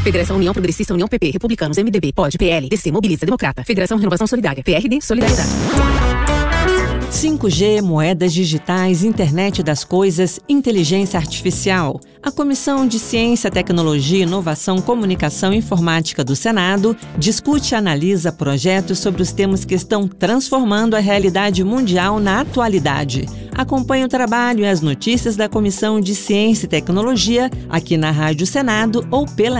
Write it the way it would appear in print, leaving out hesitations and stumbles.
Federação União Progressista, União PP, Republicanos, MDB, POD, PL, DC, Mobiliza, Democrata. Federação Renovação Solidária, PRD, Solidariedade. 5G, moedas digitais, internet das coisas, inteligência artificial. A Comissão de Ciência, Tecnologia, Inovação, Comunicação e Informática do Senado discute e analisa projetos sobre os temas que estão transformando a realidade mundial na atualidade. Acompanhe o trabalho e as notícias da Comissão de Ciência e Tecnologia aqui na Rádio Senado ou pela